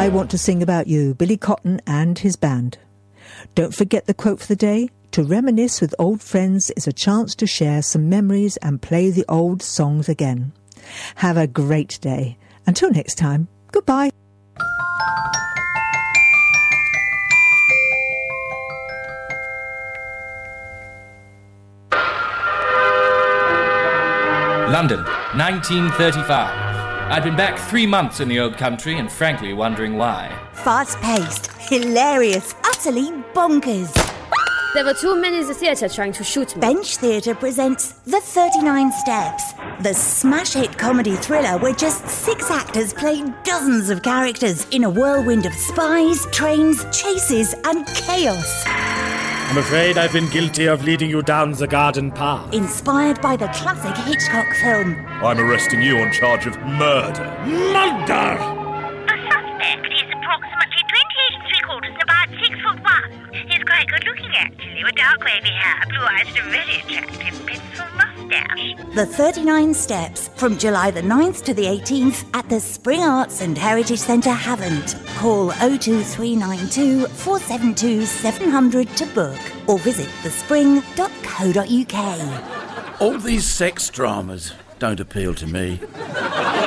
I want to sing about you, Billy Cotton and his band. Don't forget the quote for the day. To reminisce with old friends is a chance to share some memories and play the old songs again. Have a great day. Until next time, goodbye. London, 1935. I'd been back 3 months in the old country and frankly wondering why. Fast-paced, hilarious, utterly bonkers. There were too many in the theatre trying to shoot me. Bench Theatre presents The 39 Steps, the smash hit comedy thriller where just 6 actors play dozens of characters in a whirlwind of spies, trains, chases and chaos. I'm afraid I've been guilty of leading you down the garden path. Inspired by the classic Hitchcock film. I'm arresting you on charge of murder. Murder! The suspect is approximately 28 3/4 and about 6'1". He's quite good looking actually, with dark wavy hair, blue eyes and a very attractive pencil moustache. The 39 Steps, from July the 9th to the 18th at the Spring Arts and Heritage Centre, Havant. Call 02392 472 700 to book or visit thespring.co.uk. All these sex dramas don't appeal to me.